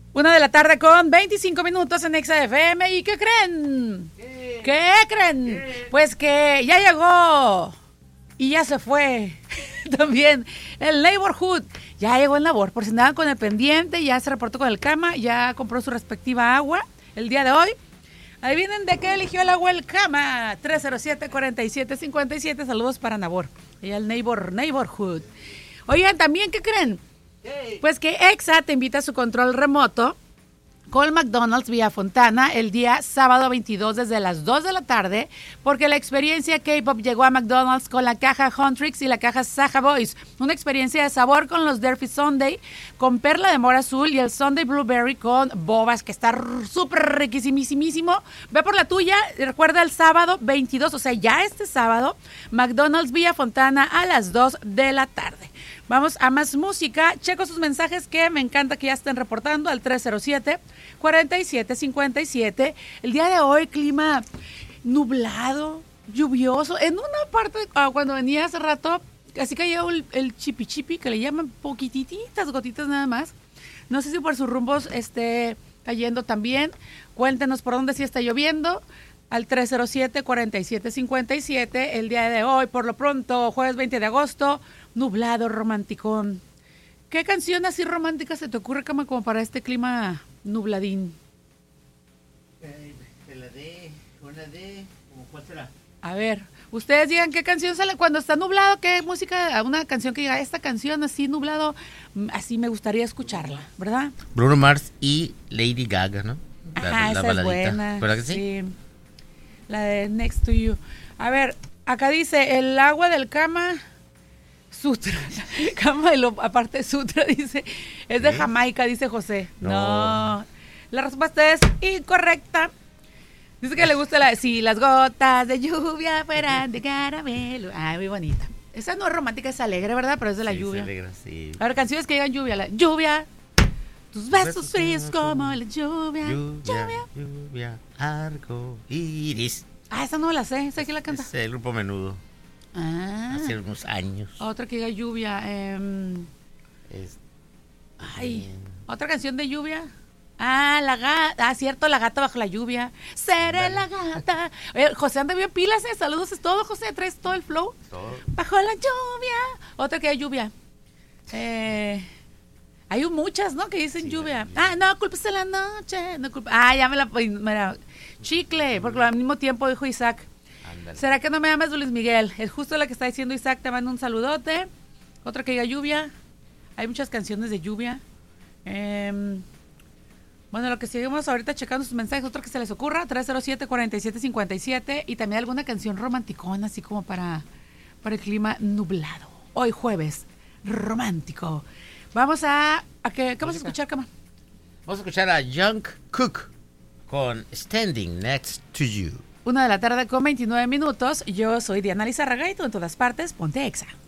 1:00 con 25 minutos en Exa FM. ¿Y qué creen? ¿Qué creen? Pues que ya llegó y ya se fue. También el Neighborhood ya llegó en labor. Por si andaban con el pendiente, ya se reportó con el Cama, ya compró su respectiva agua el día de hoy. Adivinen de qué eligió el agua el Cama. 307-4757. Saludos para Nabor y el Neighborhood. Oigan, también, ¿qué creen? Pues que Exa te invita a su control remoto con McDonald's Villa Fontana el día sábado 22 desde las 2 de la tarde, porque la experiencia K-Pop llegó a McDonald's con la caja Huntrix y la caja Saja Boys. Una experiencia de sabor con los Durfee Sundae, con perla de mora azul y el Sundae Blueberry con bobas, que está súper riquísimo. Ve por la tuya, recuerda el sábado 22, o sea, ya este sábado, McDonald's Villa Fontana a las 2 de la tarde. Vamos a más música. Checo sus mensajes que me encanta que ya estén reportando al 307-4757. El día de hoy, clima nublado, lluvioso. En una parte, cuando venía hace rato, así cayó el chipi, que le llaman poquititas gotitas nada más. No sé si por sus rumbos esté cayendo también. Cuéntenos por dónde sí está lloviendo. Al 307-4757 el día de hoy, por lo pronto, jueves 20 de agosto, nublado, romanticón. ¿Qué canción así romántica se te ocurre, Cama, como para este clima nubladín? ¿Cuál será? A ver, ustedes digan qué canción sale cuando está nublado, qué música, una canción que diga, esta canción así nublado, así me gustaría escucharla, ¿verdad? Bruno Mars y Lady Gaga, ¿no? Esa es buena. ¿Verdad que sí? Sí. La de Next to You. A ver, acá dice, el agua del Cama Sutra. Cama aparte Sutra, dice, es de Jamaica, dice José. No. La respuesta es incorrecta. Dice que le gusta si las gotas de lluvia fueran de caramelo. Muy bonita. Esa no es romántica, es alegre, ¿verdad? Pero es de la lluvia. Alegra, sí. A ver, canciones que digan lluvia. Lluvia. Tus besos fríos como la lluvia. Lluvia, arco iris. Esa no la sé. ¿Sabes quién la canta? Es el grupo Menudo. Hace unos años. Otra que diga lluvia. Otra canción de lluvia. La gata. Cierto, la gata bajo la lluvia. Seré la gata. Oye, José anda bien pilas, Saludos, es todo, José. Traes todo el flow. Todo. Bajo la lluvia. Otra que diga lluvia. Hay muchas, ¿no? Que dicen lluvia. No, culpes de la noche. No ya me la... Chicle, porque al mismo tiempo dijo Isaac. Ándale. ¿Será que no me llamas Luis Miguel? Es justo la que está diciendo Isaac, te mando un saludote. Otra que diga lluvia. Hay muchas canciones de lluvia. Bueno, lo que seguimos ahorita checando sus mensajes, otra que se les ocurra, 307-4757. Y también alguna canción romanticona, así como para el clima nublado. Hoy jueves, romántico. Vamos ¿qué vamos a escuchar, Cama? Vamos a escuchar a Jungkook con Standing Next to You. 1:00 con 29 minutos. Yo soy Diana Lizárraga y tú en todas partes, ponte Exa.